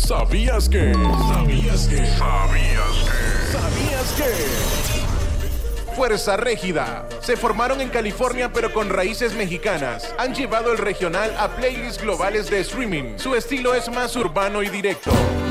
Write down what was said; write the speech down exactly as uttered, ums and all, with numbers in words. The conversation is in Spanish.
¿Sabías que? ¿Sabías que? ¿Sabías que? ¿Sabías que? Fuerza Régida. Se formaron en California pero con raíces mexicanas. Han llevado el regional a playlists globales de streaming. Su estilo es más urbano y directo.